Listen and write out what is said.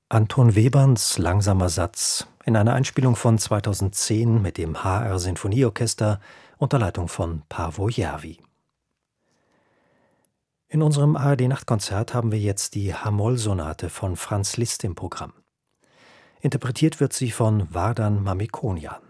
Anton Webers Langsamer Satz in einer Einspielung von 2010 mit dem HR Sinfonieorchester unter Leitung von Paavo Järvi. In unserem ARD-Nachtkonzert haben wir jetzt die H-Moll-Sonate von Franz Liszt im Programm. Interpretiert wird sie von Vardan Mamikonian.